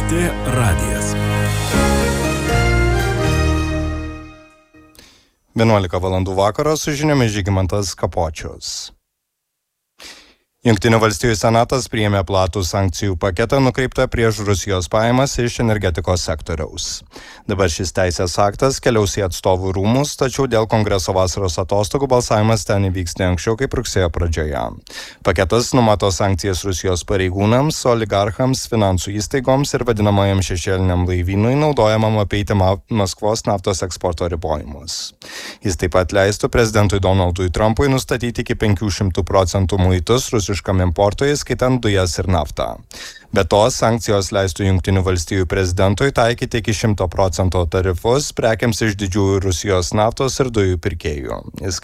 LRT radijas. 11 valandų vakaro su žiniomis Žygimantas Kapočius. Jungtinių valstijų senatas priėmė platų sankcijų paketą nukreiptą prieš Rusijos pajamas iš energetikos sektoriaus. Dabar šis teisės aktas keliaus į atstovų rūmus, tačiau dėl kongreso vasaros atostogų balsavimas ten įvyks ne anksčiau kaip rugsėjo pradžioje. Paketas numato sankcijas Rusijos pareigūnams, oligarchams, finansų įstaigoms ir vadinamajam šešėliniam laivynui naudojamam apeiti Maskvos naftos eksporto ribojimus. Jis taip pat leistų prezidentui Donaldui Trumpui nustatyti iki 500% muitus rusiškam importui, skaitant dujas ir naftą. Be to, sankcijos leistų Jungtinių valstijų prezidentui taikyti iki 100% tarifus prekiams iš didžiųjų Rusijos naftos ir dujų pirkėjų,